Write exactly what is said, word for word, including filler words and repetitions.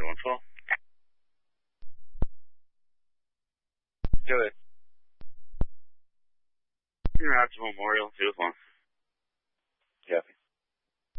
one twelve. Go ahead. You're out to Memorial, two one. Copy.